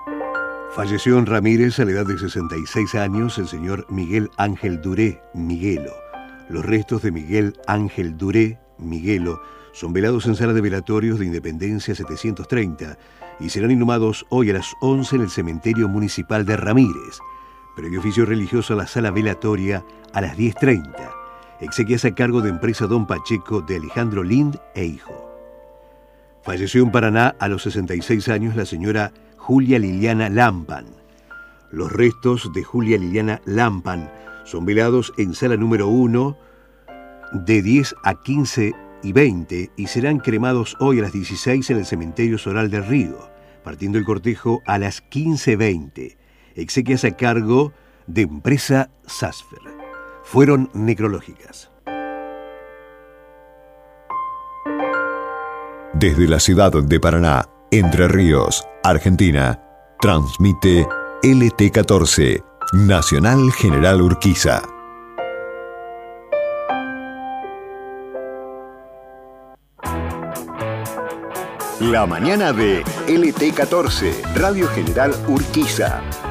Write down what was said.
Falleció en Ramírez a la edad de 66 años el señor Miguel Ángel Duré Miguelo. Los restos de Miguel Ángel Duré Miguelo son velados en sala de velatorios de Independencia 730 y serán inhumados hoy a las 11 en el cementerio municipal de Ramírez. Previo oficio religioso a la sala velatoria a las 10:30. Exequias a cargo de empresa Don Pacheco de Alejandro Lind e hijo. Falleció en Paraná a los 66 años la señora Julia Liliana Lampan. Los restos de Julia Liliana Lampan son velados en sala número 1 de 10 a 15 y 20 y serán cremados hoy a las 16 en el cementerio Soral del Río, partiendo el cortejo a las 15:20. Exequias a cargo de empresa Sasfer. Fueron necrológicas. Desde la ciudad de Paraná, Entre Ríos, Argentina, transmite LT14, Nacional General Urquiza. La mañana de LT14, Radio General Urquiza.